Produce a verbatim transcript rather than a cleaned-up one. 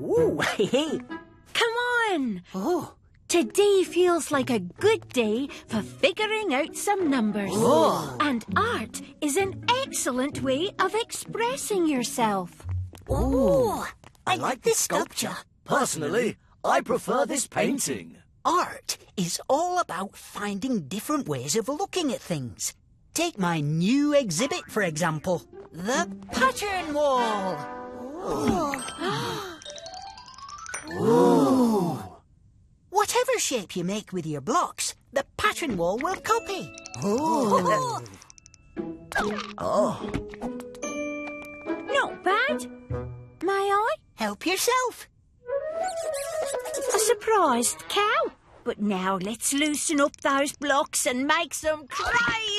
Ooh, hey. Come on. Oh. Today feels like a good day for figuring out some numbers. Oh. And art is an excellent way of expressing yourself. Ooh. I like this sculpture. Personally, I prefer this painting. Art is all about finding different ways of looking at things. Take my new exhibit, for example. The pattern wall. Ooh. Whatever shape you make with your blocks, the pattern wall will copy. Oh. Oh. Not bad. May I? Help yourself. A surprised cow. But now let's loosen up those blocks and make some crazy